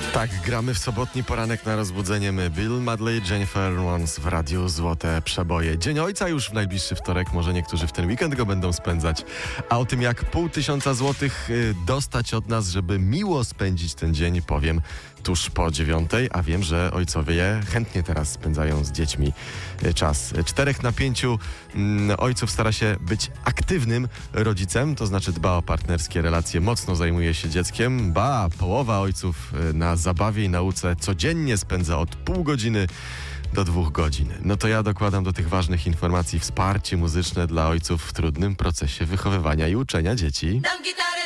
Tak, gramy w sobotni poranek na rozbudzenie. My, Bill Medley, Jennifer Warnes w Radiu Złote Przeboje. Dzień Ojca już w najbliższy wtorek, może niektórzy w ten weekend go będą spędzać. A o tym, jak 500 złotych dostać od nas, żeby miło spędzić ten dzień, powiem tuż po 9:00, a wiem, że ojcowie chętnie teraz spędzają z dziećmi czas. 4 na 5 ojców stara się być aktywnym rodzicem, to znaczy dba o partnerskie relacje, mocno zajmuje się dzieckiem. Połowa ojców na zabawie i nauce codziennie spędza od pół godziny do 2 godzin. No to ja dokładam do tych ważnych informacji wsparcie muzyczne dla ojców w trudnym procesie wychowywania i uczenia dzieci. Dam gitarę